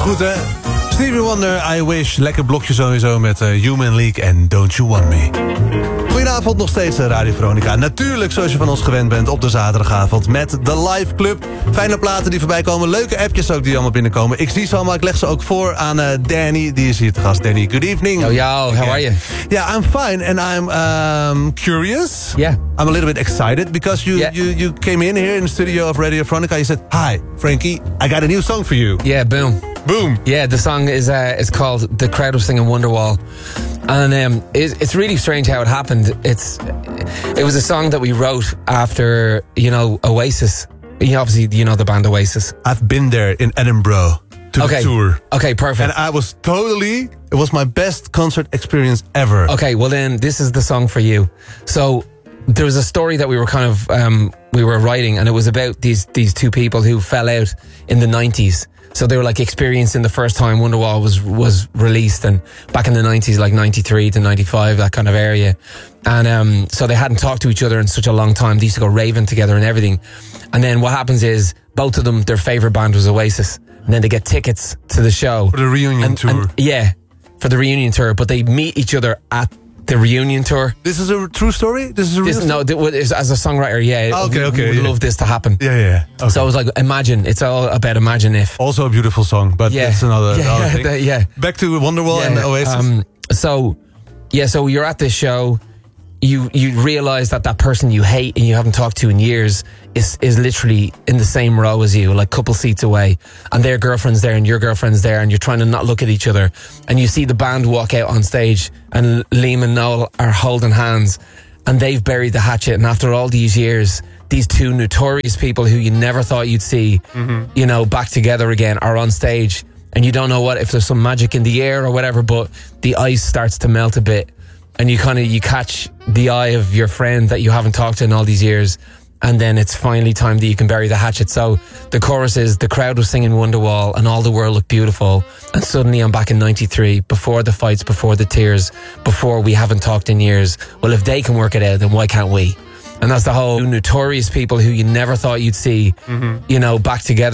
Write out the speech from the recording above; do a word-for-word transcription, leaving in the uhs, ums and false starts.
goed, hè? Stevie Wonder, I Wish. Lekker blokje sowieso met uh, Human League en Don't You Want Me. Goedenavond, nog steeds Radio Veronica. Natuurlijk, zoals je van ons gewend bent, op de zaterdagavond met de Live Club. Fijne platen die voorbij komen, leuke appjes ook die allemaal binnenkomen. Ik zie ze allemaal, ik leg ze ook voor aan uh, Danny. Die is hier te gast. Danny, good evening. Yo, yo, how are you? Yeah, I'm fine and I'm um, curious. Yeah. I'm a little bit excited because you, Yeah. you, you came in here in the studio of Radio Veronica. You said, hi, Frankie, I got a new song for you. Yeah, boom. Boom. Yeah, the song is uh, is called The Crowd Was Singing Wonderwall. And um, it, it's really strange how it happened. It's It was a song that we wrote after, you know, Oasis. You know, obviously, you know the band Oasis. I've been there in Edinburgh to Okay. the tour. Okay, perfect. And I was totally, it was my best concert experience ever. Okay, well then, this is the song for you. So, there was a story that we were kind of, um, we were writing, and it was about these these two people who fell out in the nineties. So they were like experiencing the first time Wonderwall was was released, and back in the nineties, like ninety-three to ninety-five, that kind of area. And um, so they hadn't talked to each other in such a long time. They used to go raving together and everything. And then what happens is, both of them, their favorite band was Oasis. And then they get tickets to the show. For the reunion and, tour. And, yeah, for the reunion tour. But they meet each other at the reunion tour. This is a true story? This is a real This, story? no, th- well, as a songwriter, yeah. Oh, okay, we, okay, we would yeah. love this to happen. Yeah, yeah. Okay. So I was like, imagine. It's all about imagine if. Also a beautiful song, but Yeah. that's another, Yeah, another thing. the- yeah. Back to Wonderwall Yeah, and Oasis. Um, so, yeah, so you're at this show. You you realize that that person you hate and you haven't talked to in years is is literally in the same row as you, like couple seats away, and their girlfriend's there and your girlfriend's there, and you're trying to not look at each other, and you see the band walk out on stage, and Liam and Noel are holding hands, and they've buried the hatchet, and after all these years, these two notorious people who you never thought you'd see, mm-hmm. you know, back together again, are on stage, and you don't know what if there's some magic in the air or whatever, but the ice starts to melt a bit. And you kind of, you catch the eye of your friend that you haven't talked to in all these years. And then it's finally time that you can bury the hatchet. So the chorus is, the crowd was singing Wonderwall and all the world looked beautiful. And suddenly I'm back in ninety-three, before the fights, before the tears, before we haven't talked in years. Well, if they can work it out, then why can't we? And that's the whole notorious people who you never thought you'd see, mm-hmm. you know, back together.